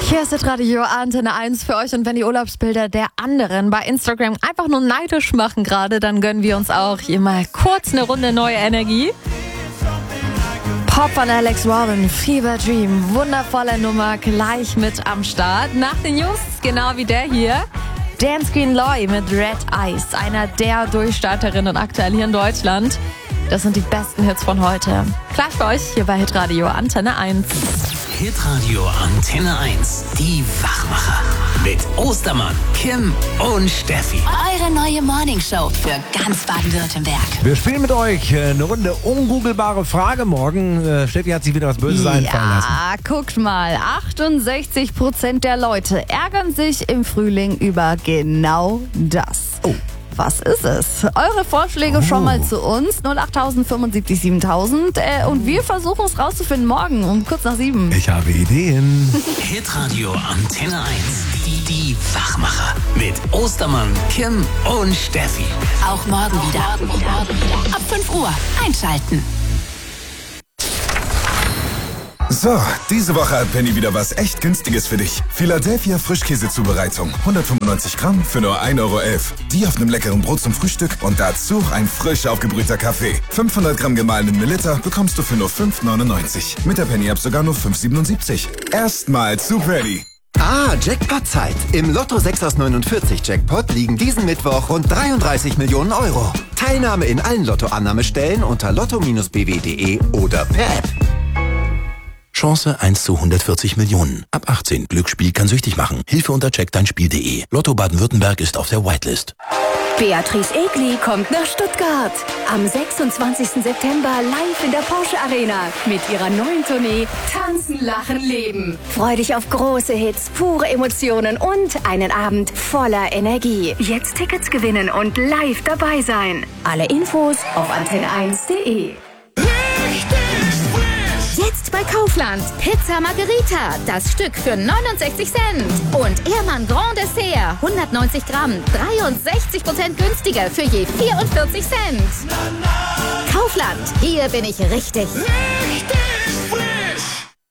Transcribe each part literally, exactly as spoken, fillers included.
Hier ist das Radio Antenne eins für euch, und wenn die Urlaubsbilder der anderen bei Instagram einfach nur neidisch machen gerade, dann gönnen wir uns auch hier mal kurz eine Runde neue Energie. Pop von Alex Warren, Fever Dream, wundervolle Nummer, gleich mit am Start. Nach den News, genau wie der hier, Dancecreen Loy mit Red Eyes, einer der Durchstarterinnen aktuell hier in Deutschland. Das sind die besten Hits von heute. Gleich für euch hier bei Hitradio Antenne eins. Hitradio Antenne eins, die Wachmacher. Mit Ostermann, Kim und Steffi. Eure neue Morningshow für ganz Baden-Württemberg. Wir spielen mit euch eine Runde ungoogelbare Frage morgen. Äh, Steffi hat sich wieder was Böses ja, einfallen lassen. Ja, guckt mal. achtundsechzig Prozent der Leute ärgern sich im Frühling über genau das. Oh. Was ist es? Eure Vorschläge Oh. schon mal zu uns. null acht fünfundsiebzig siebentausend. Äh, und wir versuchen es rauszufinden morgen um kurz nach sieben. Ich habe Ideen. Hitradio Antenne eins, die, die Wachmacher. Mit Ostermann, Kim und Steffi. Auch morgen wieder. Ab fünf Uhr einschalten. So, diese Woche hat Penny wieder was echt Günstiges für dich. Philadelphia Frischkäsezubereitung. hundertfünfundneunzig Gramm für nur ein Euro elf. Die auf einem leckeren Brot zum Frühstück und dazu ein frisch aufgebrühter Kaffee. fünfhundert Gramm gemahlenen Milliliter bekommst du für nur fünf neunundneunzig. Mit der Penny-App sogar nur fünf siebenundsiebzig. Erstmal zu Penny. Ah, Jackpot-Zeit. Im Lotto sechs aus neunundvierzig Jackpot liegen diesen Mittwoch rund dreiunddreißig Millionen Euro. Teilnahme in allen Lottoannahmestellen unter lotto Bindestrich b w punkt d e oder per App. Chance eins zu hundertvierzig Millionen. Ab achtzehn. Glücksspiel kann süchtig machen. Hilfe unter check dein Spiel punkt d e. Lotto Baden-Württemberg ist auf der Whitelist. Beatrice Egli kommt nach Stuttgart. Am sechsundzwanzigsten September live in der Porsche Arena mit ihrer neuen Tournee Tanzen, Lachen, Leben. Freu dich auf große Hits, pure Emotionen und einen Abend voller Energie. Jetzt Tickets gewinnen und live dabei sein. Alle Infos auf antenne eins punkt d e. Jetzt bei Kaufland. Pizza Margherita. Das Stück für neunundsechzig Cent. Und Ehrmann Grand Dessert. hundertneunzig Gramm. dreiundsechzig Prozent günstiger für je vierundvierzig Cent. Kaufland. Hier bin ich richtig. Richtig frisch.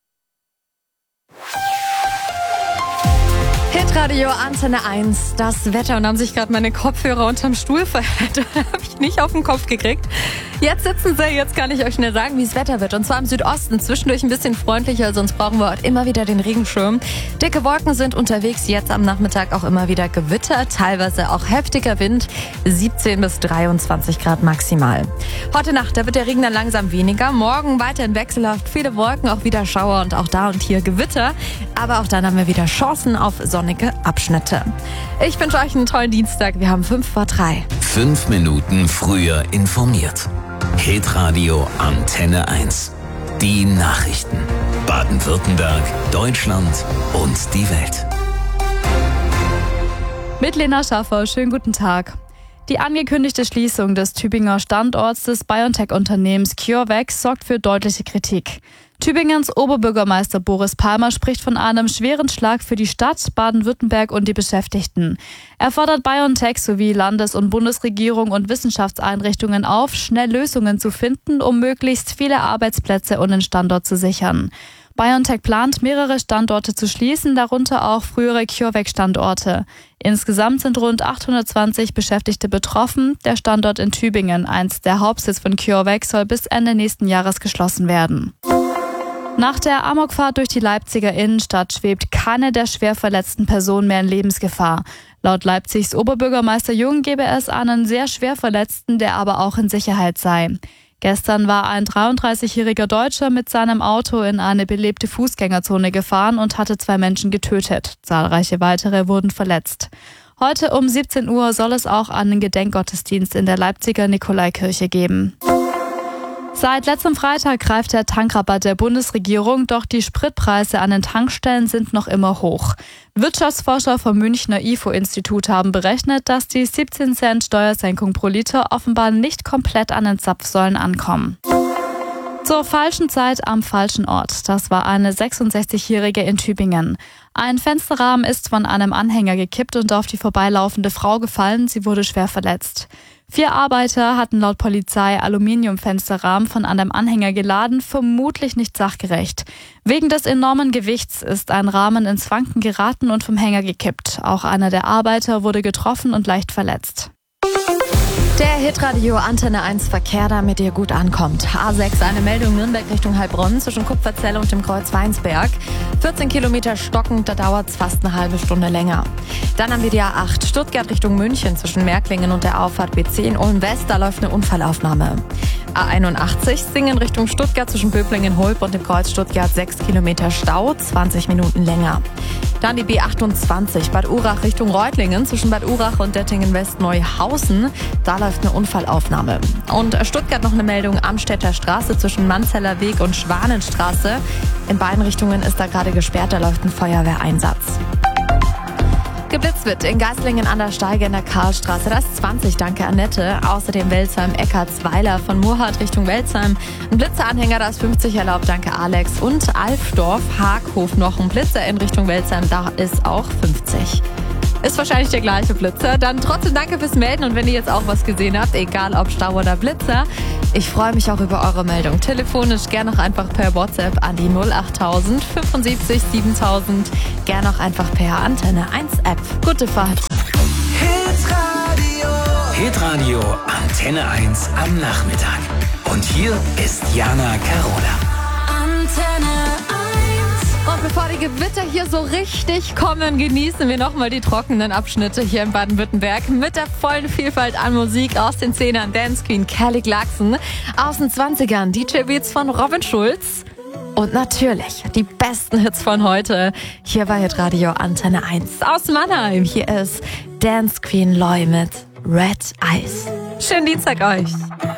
Hitradio Antenne eins, das Wetter. Und haben sich gerade meine Kopfhörer unterm Stuhl verhält. Habe ich nicht auf den Kopf gekriegt. Jetzt sitzen sie, jetzt kann ich euch schnell sagen, wie das Wetter wird. Und zwar im Südosten, zwischendurch ein bisschen freundlicher, sonst brauchen wir heute immer wieder den Regenschirm. Dicke Wolken sind unterwegs, jetzt am Nachmittag auch immer wieder Gewitter, teilweise auch heftiger Wind, siebzehn bis dreiundzwanzig Grad maximal. Heute Nacht, da wird der Regen dann langsam weniger. Morgen weiterhin wechselhaft, viele Wolken, auch wieder Schauer und auch da und hier Gewitter. Aber auch dann haben wir wieder Chancen auf sonnige Abschnitte. Ich wünsche euch einen tollen Dienstag, wir haben fünf vor drei. Fünf Minuten früher informiert. Hitradio Antenne eins. Die Nachrichten. Baden-Württemberg, Deutschland und die Welt. Mit Lena Schaffer, schönen guten Tag. Die angekündigte Schließung des Tübinger Standorts des BioNTech-Unternehmens CureVac sorgt für deutliche Kritik. Tübingens Oberbürgermeister Boris Palmer spricht von einem schweren Schlag für die Stadt, Baden-Württemberg und die Beschäftigten. Er fordert BioNTech sowie Landes- und Bundesregierung und Wissenschaftseinrichtungen auf, schnell Lösungen zu finden, um möglichst viele Arbeitsplätze und den Standort zu sichern. BioNTech plant, mehrere Standorte zu schließen, darunter auch frühere CureVac-Standorte. Insgesamt sind rund achthundertzwanzig Beschäftigte betroffen. Der Standort in Tübingen, einst der Hauptsitz von CureVac, soll bis Ende nächsten Jahres geschlossen werden. Nach der Amokfahrt durch die Leipziger Innenstadt schwebt keine der schwer verletzten Personen mehr in Lebensgefahr. Laut Leipzigs Oberbürgermeister Jung gebe es einen sehr schwer Verletzten, der aber auch in Sicherheit sei. Gestern war ein dreiunddreißigjähriger Deutscher mit seinem Auto in eine belebte Fußgängerzone gefahren und hatte zwei Menschen getötet. Zahlreiche weitere wurden verletzt. Heute um siebzehn Uhr soll es auch einen Gedenkgottesdienst in der Leipziger Nikolaikirche geben. Seit letztem Freitag greift der Tankrabatt der Bundesregierung, doch die Spritpreise an den Tankstellen sind noch immer hoch. Wirtschaftsforscher vom Münchner I F O-Institut haben berechnet, dass die siebzehn Cent Steuersenkung pro Liter offenbar nicht komplett an den Zapfsäulen ankommen. Zur falschen Zeit am falschen Ort. Das war eine sechsundsechzigjährige in Tübingen. Ein Fensterrahmen ist von einem Anhänger gekippt und auf die vorbeilaufende Frau gefallen. Sie wurde schwer verletzt. Vier Arbeiter hatten laut Polizei Aluminiumfensterrahmen von einem Anhänger geladen, vermutlich nicht sachgerecht. Wegen des enormen Gewichts ist ein Rahmen ins Wanken geraten und vom Hänger gekippt. Auch einer der Arbeiter wurde getroffen und leicht verletzt. Der Hitradio Antenne eins Verkehr, damit ihr gut ankommt. A sechs, eine Meldung Nürnberg Richtung Heilbronn zwischen Kupferzelle und dem Kreuz Weinsberg. vierzehn Kilometer stockend, da dauert es fast eine halbe Stunde länger. Dann haben wir die A acht, Stuttgart Richtung München zwischen Märklingen und der Auffahrt B zehn Ulm West, da läuft eine Unfallaufnahme. A einundachtzig, Singen Richtung Stuttgart zwischen Böblingen-Holb und dem Kreuz Stuttgart, sechs Kilometer Stau, zwanzig Minuten länger. Dann die B achtundzwanzig, Bad Urach Richtung Reutlingen zwischen Bad Urach und Dettingen-West-Neuhausen, da läuft eine Unfallaufnahme. Und Stuttgart noch eine Meldung, Amstädter Straße zwischen Manzeller Weg und Schwanenstraße. In beiden Richtungen ist da gerade gesperrt, da läuft ein Feuerwehreinsatz. Geblitzt wird in Geislingen an der Steige in der Karlstraße. Das ist zwanzig, danke Annette. Außerdem Welzheim, Eckartsweiler von Murrhardt Richtung Welzheim. Ein Blitzeranhänger, da ist fünfzig erlaubt, danke Alex. Und Alfdorf, Haghof noch ein Blitzer in Richtung Welzheim, da ist auch fünfzig. Ist wahrscheinlich der gleiche Blitzer. Dann trotzdem danke fürs Melden und wenn ihr jetzt auch was gesehen habt, egal ob Stau oder Blitzer, ich freue mich auch über eure Meldung. Telefonisch gerne auch einfach per WhatsApp an die null achttausend fünfundsiebzig siebentausend. Gerne auch einfach per Antenne eins App. Gute Fahrt. Hitradio. Hitradio Antenne eins am Nachmittag. Und hier ist Jana Carola. Antenne Und bevor die Gewitter hier so richtig kommen, genießen wir nochmal die trockenen Abschnitte hier in Baden-Württemberg mit der vollen Vielfalt an Musik aus den Zehnern, Dance Queen, Kelly Clarkson, aus den zwanzigern, D J-Beats von Robin Schulz und natürlich die besten Hits von heute hier bei Hitradio Antenne eins. Aus Mannheim, hier ist Dance Queen Loy mit Red Eyes. Schönen Dienstag euch.